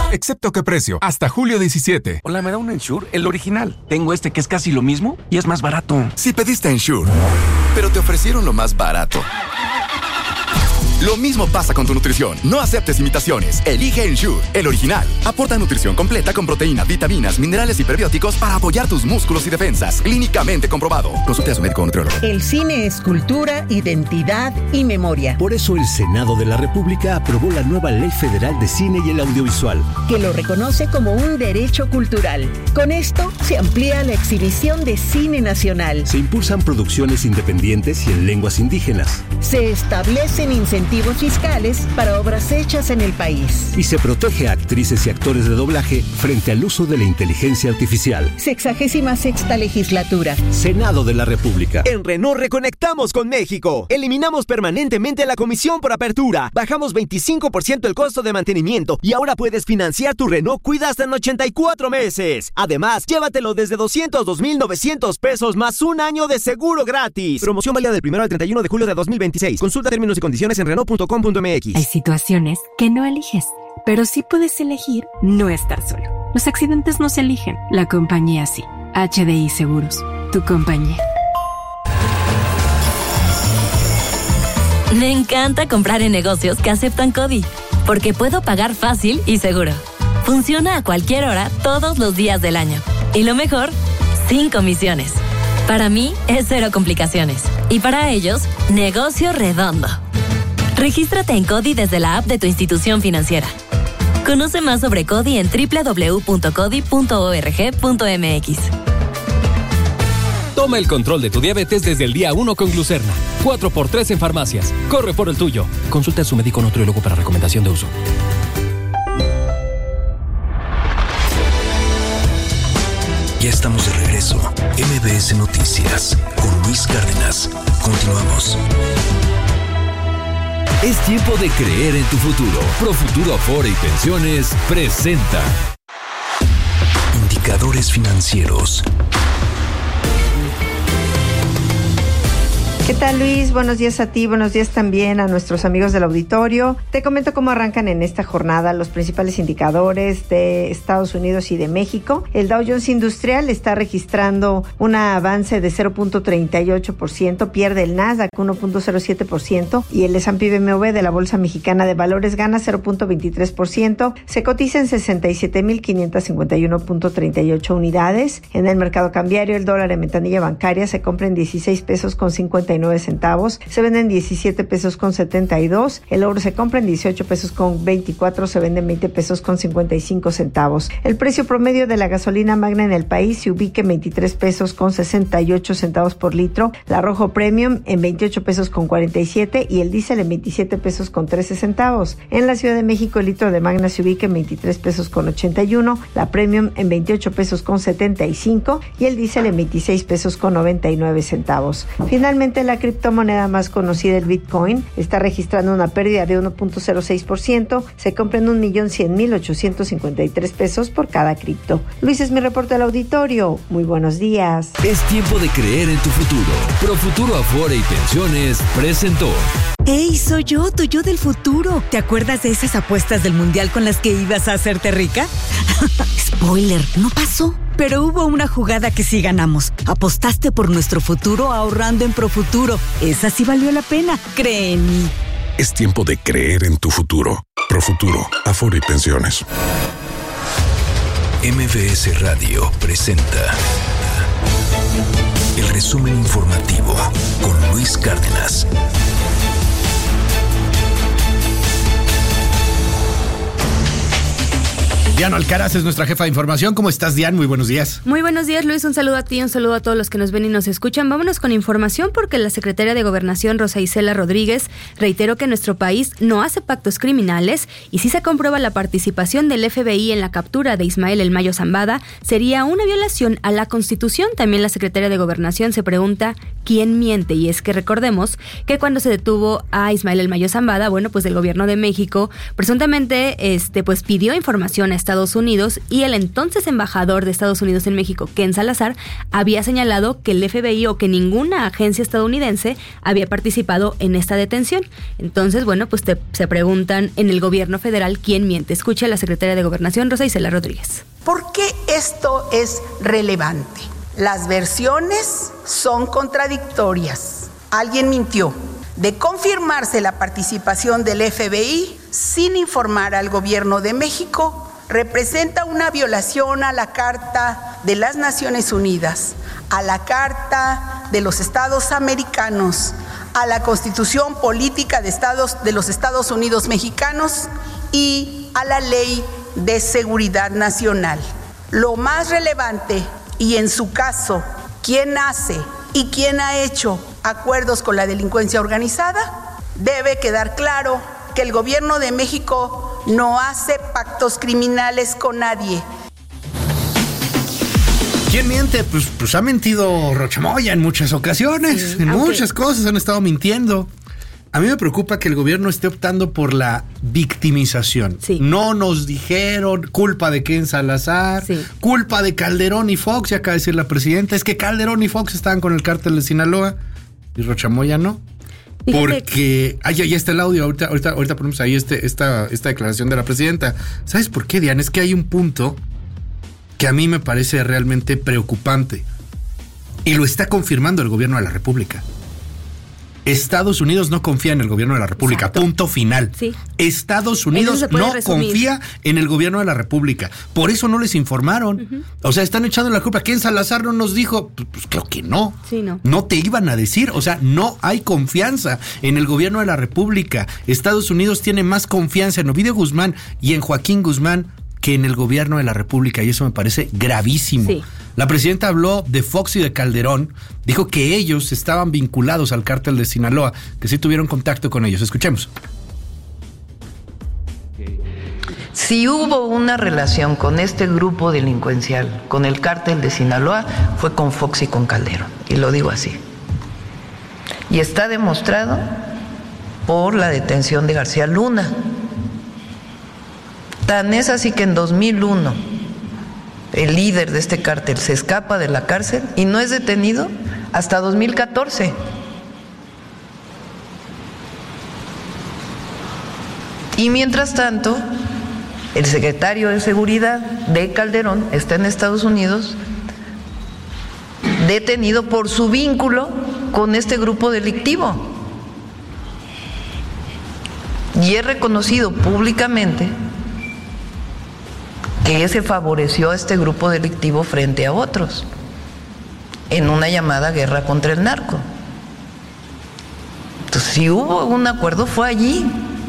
Excepto qué precio, hasta julio 17. Hola, ¿me da un Ensure? El original. Tengo este que es casi lo mismo y es más barato. Si pediste Ensure, pero te ofrecieron lo más barato. Lo mismo pasa con tu nutrición. No aceptes imitaciones. Elige Ensure, el original. Aporta nutrición completa con proteínas, vitaminas, minerales y prebióticos para apoyar tus músculos y defensas. Clínicamente comprobado. Consulte a su médico o nutriólogo. El cine es cultura, identidad y memoria. Por eso el Senado de la República aprobó la nueva Ley Federal de Cine y el Audiovisual, que lo reconoce como un derecho cultural. Con esto se amplía la exhibición de cine nacional. Se impulsan producciones independientes y en lenguas indígenas. Se establecen incentivos fiscales para obras hechas en el país. Y se protege a actrices y actores de doblaje frente al uso de la inteligencia artificial. 66ª legislatura. Senado de la República. En Renault reconectamos con México. Eliminamos permanentemente la comisión por apertura. Bajamos 25% el costo de mantenimiento y ahora puedes financiar tu Renault Kwid hasta en 84 meses. Además, llévatelo desde 202,900 pesos más un año de seguro gratis. Promoción válida del 1 al 31 de julio de 2026. Consulta términos y condiciones en Renault.com.mx. Hay situaciones que no eliges, pero sí puedes elegir no estar solo. Los accidentes no se eligen, la compañía sí. HDI Seguros, tu compañía. Me encanta comprar en negocios que aceptan CODI, porque puedo pagar fácil y seguro. Funciona a cualquier hora, todos los días del año. Y lo mejor, sin comisiones. Para mí es cero complicaciones. Y para ellos, negocio redondo. Regístrate en CODI desde la app de tu institución financiera. Conoce más sobre CODI en www.codi.org.mx. Toma el control de tu diabetes desde el día 1 con Glucerna. 4x3 en farmacias. Corre por el tuyo. Consulta a su médico o nutriólogo para recomendación de uso. Ya estamos de regreso. MBS Noticias con Luis Cárdenas. Continuamos. Es tiempo de creer en tu futuro. Profuturo Afore y Pensiones presenta Indicadores financieros. ¿Qué tal, Luis? Buenos días a ti, buenos días también a nuestros amigos del auditorio. Te comento cómo arrancan en esta jornada los principales indicadores de Estados Unidos y de México. El Dow Jones Industrial está registrando un avance de 0.38%, pierde el Nasdaq 1.07% y el S&P BMW de la Bolsa Mexicana de Valores gana 0.23%. Se cotiza en 67,551.38 unidades. En el mercado cambiario, el dólar en ventanilla bancaria se compra en 16 pesos con 59 centavos, se vende en 17 pesos con 72, el oro se compra en 18 pesos con 24, se vende en 20 pesos con 55 centavos. El precio promedio de la gasolina magna en el país se ubica en 23 pesos con 68 centavos por litro, la Rojo Premium en 28 pesos con 47 y el diésel en 27 pesos con 13 centavos. En la Ciudad de México el litro de magna se ubica en 23 pesos con 81, la Premium en 28 pesos con 75 y el diésel en 26 pesos con 99 centavos. Finalmente, la criptomoneda más conocida, el Bitcoin, está registrando una pérdida de 1.06%. Se compra en 1,100,853 pesos por cada cripto. Luis, es mi reporte al auditorio. Muy buenos días. Es tiempo de creer en tu futuro. Profuturo Afore y Pensiones presentó. ¡Ey, soy yo, tu yo del futuro! ¿Te acuerdas de esas apuestas del mundial con las que ibas a hacerte rica? Spoiler, no pasó. Pero hubo una jugada que sí ganamos. Apostaste por nuestro futuro ahorrando en Profuturo. Esa sí valió la pena, cree en mí. Es tiempo de creer en tu futuro. Profuturo, Afore y Pensiones. MBS Radio presenta el resumen informativo con Luis Cárdenas. Diana Alcaraz es nuestra jefa de información. ¿Cómo estás, Diana? Muy buenos días. Muy buenos días, Luis. Un saludo a ti, un saludo a todos los que nos ven y nos escuchan. Vámonos con información porque la secretaria de Gobernación, Rosa Isela Rodríguez, reiteró que nuestro país no hace pactos criminales y si se comprueba la participación del FBI en la captura de Ismael El Mayo Zambada, sería una violación a la Constitución. También la secretaria de Gobernación se pregunta quién miente, y es que recordemos que cuando se detuvo a Ismael El Mayo Zambada, bueno, pues el gobierno de México presuntamente pues pidió información a Estados Estados Unidos, y el entonces embajador de Estados Unidos en México, Ken Salazar, había señalado que el FBI o que ninguna agencia estadounidense había participado en esta detención. Entonces, bueno, pues se preguntan en el gobierno federal quién miente. Escucha a la secretaria de Gobernación, Rosa Isela Rodríguez. ¿Por qué esto es relevante? Las versiones son contradictorias. Alguien mintió. De confirmarse la participación del FBI sin informar al gobierno de México, representa una violación a la Carta de las Naciones Unidas, a la Carta de los Estados Americanos, a la Constitución Política de los Estados Unidos Mexicanos y a la Ley de Seguridad Nacional. Lo más relevante, y en su caso, ¿quién hace y quién ha hecho acuerdos con la delincuencia organizada? Debe quedar claro que el gobierno de México no hace pactos criminales con nadie. ¿Quién miente? Pues ha mentido Rocha Moya en muchas ocasiones, sí, muchas cosas han estado mintiendo. A mí me preocupa que el gobierno esté optando por la victimización. Sí. No nos dijeron, culpa de Ken Salazar, sí, culpa de Calderón y Fox, ya acaba de decir la presidenta, es que Calderón y Fox estaban con el cártel de Sinaloa y Rocha Moya no. Porque, ya está el audio, ahorita ponemos ahí esta declaración de la presidenta. ¿Sabes por qué, Diana? Es que hay un punto que a mí me parece realmente preocupante y lo está confirmando el gobierno de la República. Estados Unidos no confía en el gobierno de la República. Exacto. Punto final. Sí. Estados Unidos no confía en el gobierno de la República. Por eso no les informaron. Uh-huh. O sea, están echando la culpa. ¿Quién Salazar no nos dijo? Pues creo que no. Sí, no. No te iban a decir. O sea, no hay confianza en el gobierno de la República. Estados Unidos tiene más confianza en Ovidio Guzmán y en Joaquín Guzmán que en el gobierno de la República, y eso me parece gravísimo. Sí. La presidenta habló de Fox y de Calderón, dijo que ellos estaban vinculados al cártel de Sinaloa, que sí tuvieron contacto con ellos. Escuchemos. Si hubo una relación con este grupo delincuencial, con el cártel de Sinaloa, fue con Fox y con Calderón, y lo digo así. Y está demostrado por la detención de García Luna. Tan es así que en 2001 el líder de este cártel se escapa de la cárcel y no es detenido hasta 2014. Y mientras tanto, el secretario de Seguridad de Calderón está en Estados Unidos detenido por su vínculo con este grupo delictivo. Y es reconocido públicamente que se favoreció a este grupo delictivo frente a otros en una llamada guerra contra el narco. Entonces, si hubo un acuerdo, fue allí.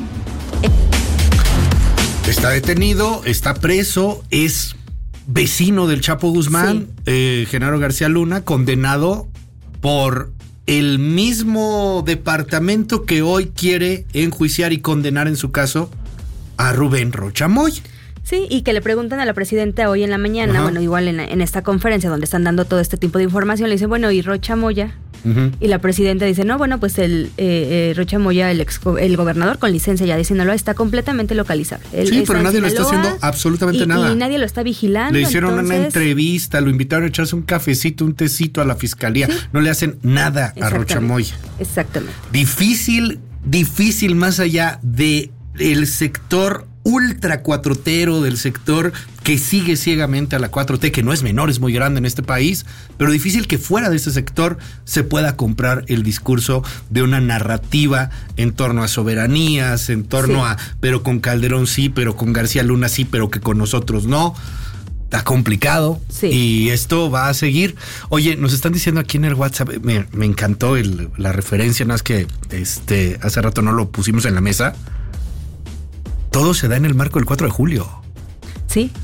Está detenido, está preso, es vecino del Chapo Guzmán, sí. Genaro García Luna, condenado por el mismo departamento que hoy quiere enjuiciar y condenar en su caso a Rubén Rocha Moya. Sí, y que le preguntan a la presidenta hoy en la mañana, uh-huh. Bueno, igual en esta conferencia donde están dando todo este tipo de información, le dicen, bueno, ¿y Rocha Moya? Uh-huh. Y la presidenta dice, no, bueno, pues el Rocha Moya, el gobernador con licencia ya de Sinaloa, está completamente localizable. Sí, pero nadie lo está haciendo absolutamente nada. Y nadie lo está vigilando. Le hicieron una entrevista, lo invitaron a echarse un cafecito, un tecito a la fiscalía. ¿Sí? No le hacen nada a Rocha Moya. Exactamente. Difícil más allá de el sector ultra cuatrotero, del sector que sigue ciegamente a la 4T, que no es menor, es muy grande en este país, pero difícil que fuera de ese sector se pueda comprar el discurso de una narrativa en torno a soberanías, en torno a, pero con Calderón sí, pero con García Luna sí, pero que con nosotros no. Está complicado, sí. Y esto va a seguir. Oye, nos están diciendo aquí en el WhatsApp, me encantó la referencia, nada más que hace rato no lo pusimos en la mesa. Todo se da en el marco del 4 de julio. Sí.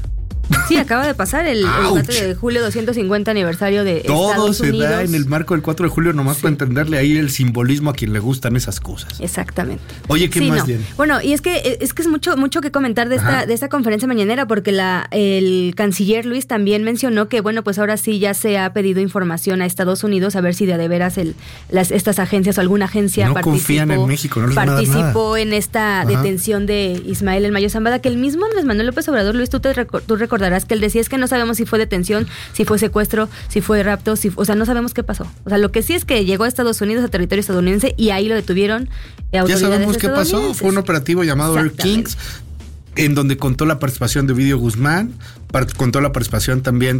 Sí, acaba de pasar el 4 de julio, 250 aniversario de todo Estados Unidos. Todo se da en el marco del 4 de julio, nomás para entenderle ahí el simbolismo a quien le gustan esas cosas. Exactamente. Oye, ¿qué más bien? Bueno, y es que es mucho que comentar de esta conferencia mañanera, porque el canciller Luis también mencionó que, bueno, pues ahora sí ya se ha pedido información a Estados Unidos a ver si de veras estas agencias o alguna agencia confían en México, no les van a dar nada. Participó en esta detención de Ismael El Mayo Zambada, que el mismo Andrés Manuel López Obrador, Luis, tú recordarás que él decía, es que no sabemos si fue detención, si fue secuestro, si fue rapto, o sea, no sabemos qué pasó. O sea, lo que sí es que llegó a Estados Unidos, a territorio estadounidense, y ahí lo detuvieron ya sabemos qué pasó, fue un operativo llamado Air Kings, en donde contó la participación de Ovidio Guzmán, contó la participación también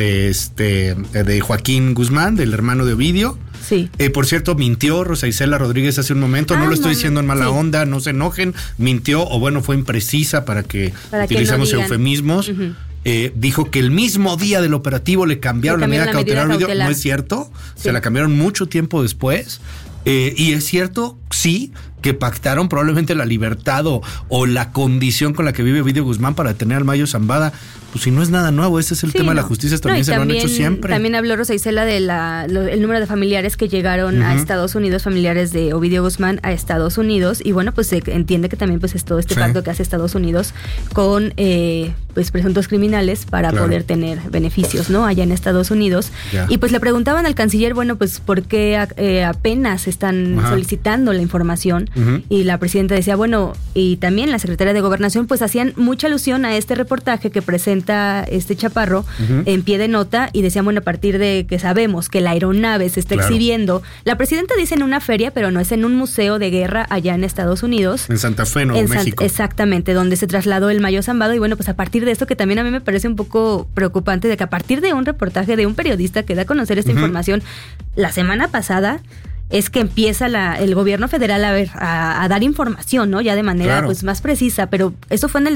de Joaquín Guzmán, del hermano de Ovidio. Sí. Por cierto, mintió Rosa Isela Rodríguez hace un momento, no lo estoy diciendo en mala onda, no se enojen, mintió, o bueno, fue imprecisa para que utilicemos eufemismos. Uh-huh. Dijo que el mismo día del operativo le cambiaron la medida cautelar. No es cierto, se la cambiaron mucho tiempo después. Y es cierto, sí, que pactaron probablemente la libertad o la condición con la que vive Ovidio Guzmán para detener al Mayo Zambada. Pues si no es nada nuevo, ese es el tema de la justicia estadounidense, lo han hecho siempre. También habló Rosa Isela de el número de familiares que llegaron a Estados Unidos, familiares de Ovidio Guzmán a Estados Unidos, y bueno, pues se entiende que también pues es todo este pacto que hace Estados Unidos con pues presuntos criminales para poder tener beneficios, ¿no? Allá en Estados Unidos. Y pues le preguntaban al canciller, bueno, pues ¿por qué apenas están solicitando la información? Y la presidenta decía, bueno, y también la secretaria de Gobernación, pues hacían mucha alusión a este reportaje que presenta Chaparro en pie de nota, y decían, bueno, a partir de que sabemos que la aeronave se está exhibiendo, la presidenta dice en una feria, pero no es en un museo de guerra allá en Estados Unidos. En Santa Fe, Nuevo México. Exactamente, donde se trasladó el Mayo Zambada, y bueno, pues a partir de esto, que también a mí me parece un poco preocupante, de que a partir de un reportaje de un periodista que da a conocer esta información la semana pasada, es que empieza el gobierno federal a dar información, ¿no? Ya de manera pues más precisa, pero eso fue en el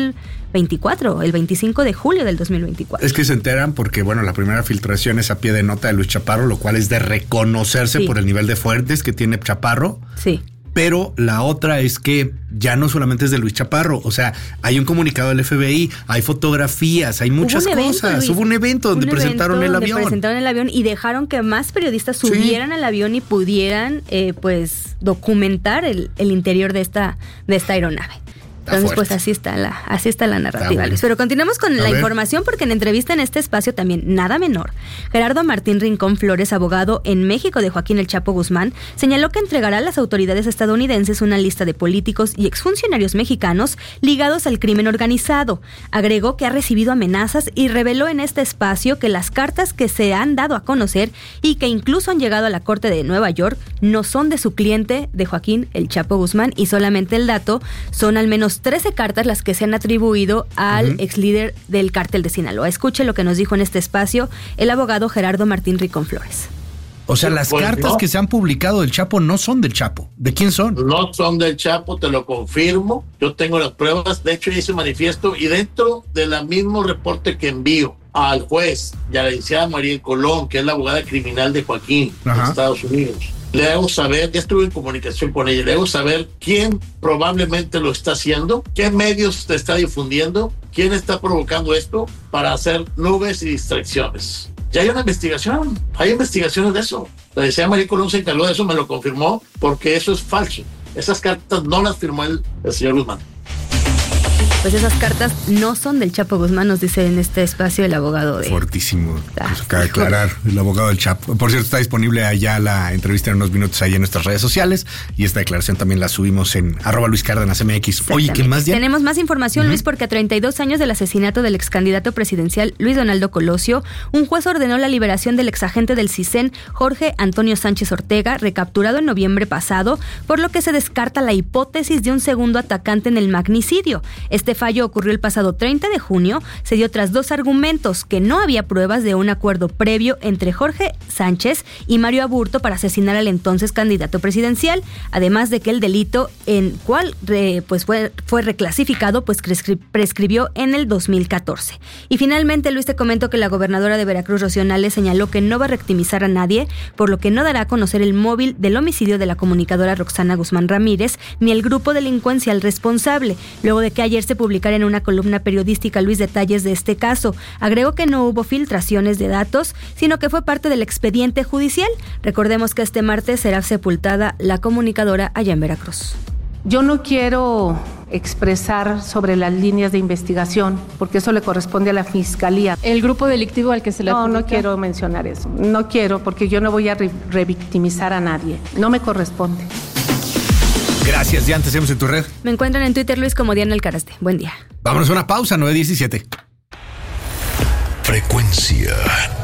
2024, el 25 de julio del 2024. Es que se enteran porque, bueno, la primera filtración es a pie de nota de Luis Chaparro, lo cual es de reconocerse por el nivel de fuertes que tiene Chaparro. Sí. Pero la otra es que ya no solamente es de Luis Chaparro, o sea, hay un comunicado del FBI, hay fotografías, hay muchas cosas. Luis, hubo un evento donde presentaron el avión y dejaron que más periodistas subieran al avión y pudieran pues documentar el interior de esta aeronave. Entonces, pues así está la narrativa, Luis. Pero continuamos con la información, porque en entrevista en este espacio también, nada menor, Gerardo Martín Rincón Flores, abogado en México de Joaquín El Chapo Guzmán, señaló que entregará a las autoridades estadounidenses una lista de políticos y exfuncionarios mexicanos ligados al crimen organizado. Agregó que ha recibido amenazas y reveló en este espacio que las cartas que se han dado a conocer y que incluso han llegado a la Corte de Nueva York no son de su cliente, de Joaquín El Chapo Guzmán, y solamente el dato son al menos 13 cartas las que se han atribuido al ex líder del cártel de Sinaloa. Escuche lo que nos dijo en este espacio el abogado Gerardo Martín Rincón Flores. O sea, las cartas que se han publicado del Chapo no son del Chapo. ¿De quién son? No son del Chapo, te lo confirmo. Yo tengo las pruebas. De hecho, hice un manifiesto, y dentro del mismo reporte que envío al juez y a la licenciada María Colón, que es la abogada criminal de Joaquín en Estados Unidos, le hago saber, ya estuve en comunicación con ella, le hago saber quién probablemente lo está haciendo, qué medios te está difundiendo, quién está provocando esto para hacer nubes y distracciones. Ya hay una investigación, hay investigaciones de eso. La licenciada María Colón se encargó de eso, me lo confirmó, porque eso es falso. Esas cartas no las firmó el señor Guzmán. Pues esas cartas no son del Chapo Guzmán, nos dice en este espacio el abogado de... Fuertísimo. Pues acaba de aclarar el abogado del Chapo. Por cierto, está disponible allá la entrevista en unos minutos ahí en nuestras redes sociales, y esta declaración también la subimos en @LuisCárdenasMX. Oye, ¿qué más? Tenemos más información, Luis, porque a 32 años del asesinato del ex candidato presidencial Luis Donaldo Colosio, un juez ordenó la liberación del exagente del CISEN, Jorge Antonio Sánchez Ortega, recapturado en noviembre pasado, por lo que se descarta la hipótesis de un segundo atacante en el magnicidio. Este fallo ocurrió el pasado 30 de junio, se dio tras dos argumentos: que no había pruebas de un acuerdo previo entre Jorge Sánchez y Mario Aburto para asesinar al entonces candidato presidencial, además de que el delito en cual pues fue reclasificado, pues prescribió en el 2014. Y finalmente, Luis, te comento que la gobernadora de Veracruz, Rocío Nale, señaló que no va a victimizar a nadie, por lo que no dará a conocer el móvil del homicidio de la comunicadora Roxana Guzmán Ramírez ni el grupo delincuencial responsable, luego de que ayer se publicar en una columna periodística Luis detalles de este caso. Agregó que no hubo filtraciones de datos, sino que fue parte del expediente judicial. Recordemos que este martes será sepultada la comunicadora allá en Veracruz. Yo no quiero expresar sobre las líneas de investigación, porque eso le corresponde a la Fiscalía. ¿El grupo delictivo al que se le adjudica? No quiero mencionar eso. No quiero, porque yo no voy a revictimizar a nadie. No me corresponde. Gracias, Diana. Te seguimos en tu red. Me encuentran en Twitter, Luis, como Diana Alcaraste. Buen día. Vámonos a una pausa, 9:17. Frecuencia